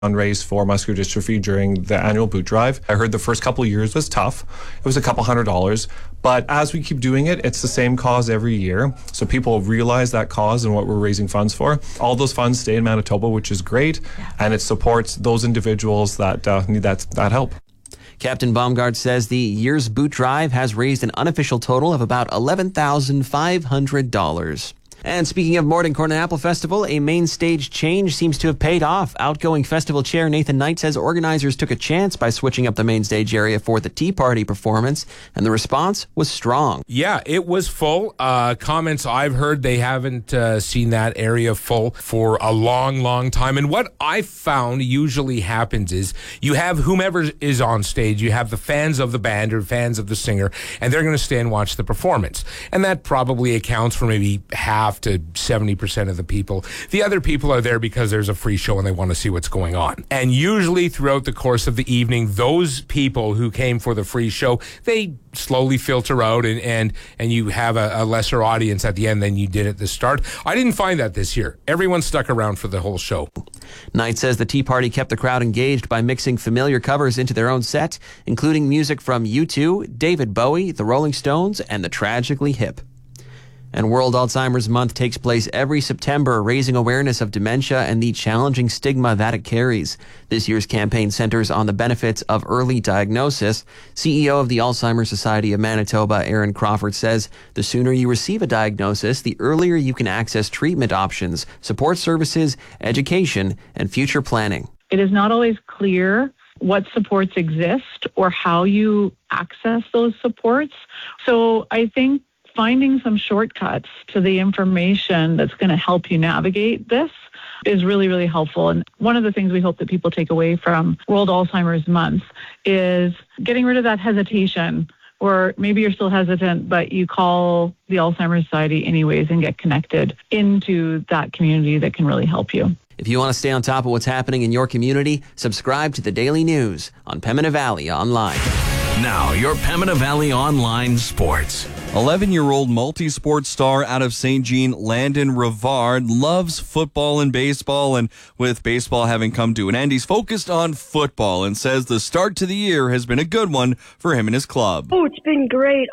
fundraise for muscular dystrophy during the annual boot drive. I heard the first couple of years was tough. It was a couple $100s. But as we keep doing it, it's the same cause every year. So people realize that cause and what we're raising funds for. All those funds stay in Manitoba, which is great. And it supports those individuals that need that help. Captain Baumgart says the year's boot drive has raised an unofficial total of about $11,500. And speaking of Morden Corn and Apple Festival, a main stage change seems to have paid off. Outgoing festival chair Nathan Knight says organizers took a chance by switching up the main stage area for the Tea Party performance, and the response was strong. Yeah, it was full. Comments I've heard, they haven't seen that area full for a long, long time. And what I found usually happens is you have whomever is on stage, you have the fans of the band or fans of the singer, and they're going to stay and watch the performance. And that probably accounts for maybe half to 70% of the people. The other people are there because there's a free show and they want to see what's going on. And usually throughout the course of the evening, those people who came for the free show, they slowly filter out and you have a lesser audience at the end than you did at the start. I didn't find that this year. Everyone stuck around for the whole show. Knight says the Tea Party kept the crowd engaged by mixing familiar covers into their own set, including music from U2, David Bowie, the Rolling Stones, and the Tragically Hip. And World Alzheimer's Month takes place every September, raising awareness of dementia and the challenging stigma that it carries. This year's campaign centers on the benefits of early diagnosis. CEO of the Alzheimer's Society of Manitoba, Aaron Crawford, says the sooner you receive a diagnosis, the earlier you can access treatment options, support services, education, and future planning. It is not always clear what supports exist or how you access those supports. So I think finding some shortcuts to the information that's going to help you navigate this is really, really helpful. And one of the things we hope that people take away from World Alzheimer's Month is getting rid of that hesitation, or maybe you're still hesitant, but you call the Alzheimer's Society anyways and get connected into that community that can really help you. If you want to stay on top of what's happening in your community, subscribe to the Daily News on Pembina Valley Online. Now, your Pembina Valley Online Sports. 11-year-old multi-sport star out of St. Jean, Landon Rivard, loves football and baseball, and with baseball having come to an end, he's focused on football and says the start to the year has been a good one for him and his club. Oh, it's been great.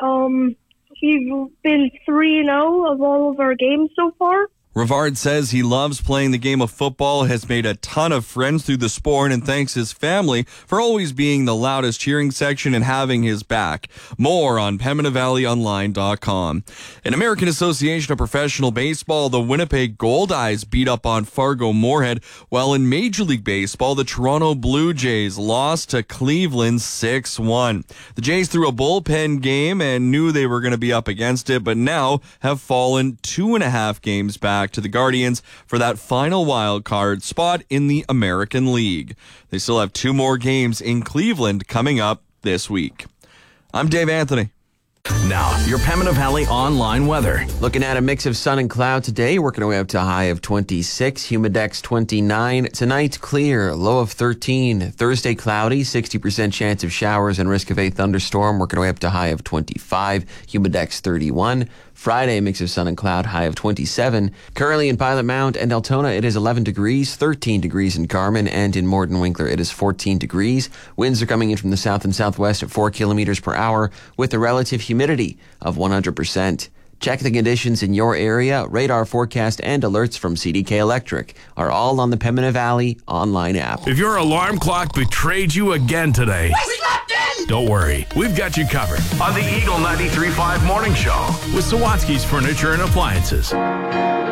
We've been 3-0 of all of our games so far. Rivard says he loves playing the game of football, has made a ton of friends through the sport, and thanks his family for always being the loudest cheering section and having his back. More on PembinaValleyOnline.com. In American Association of Professional Baseball, the Winnipeg Goldeyes beat up on Fargo Moorhead, while in Major League Baseball, the Toronto Blue Jays lost to Cleveland 6-1. The Jays threw a bullpen game and knew they were going to be up against it, but now have fallen 2.5 games back to the Guardians for that final wild card spot in the American League. They still have 2 more games in Cleveland coming up this week. I'm Dave Anthony. Now, your Pembina Valley Online weather. Looking at a mix of sun and cloud today, working our way up to a high of 26, humidex 29. Tonight, clear, low of 13. Thursday, cloudy, 60% chance of showers and risk of a thunderstorm, working our way up to a high of 25, humidex 31. Friday, mix of sun and cloud, high of 27. Currently in Pilot Mount and Altona, it is 11 degrees, 13 degrees in Carman, and in Morden Winkler, it is 14 degrees. Winds are coming in from the south and southwest at 4 kilometers per hour with a relative humidity of 100%. Check the conditions in your area. Radar forecast and alerts from CDK Electric are all on the Pembina Valley online app. If your alarm clock betrayed you again today, don't worry, we've got you covered on the Eagle 93.5 Morning Show with Sawatsky's Furniture and Appliances.